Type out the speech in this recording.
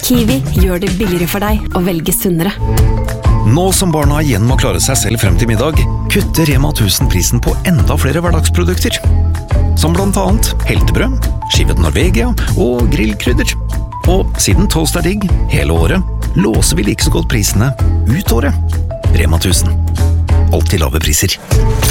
Kiwi gjør det billigere for deg å velge sunnere. Nå som barna igjen må klare seg selv frem til middag, kutter Rema 1000 prisen på enda flere hverdagsprodukter. Som blant annet heltebrød, skivet Norvegia og grillkrydder. Og siden toast er digg hele året, låser vi like så godt prisene ut året. Rema 1000. Alltid lave priser.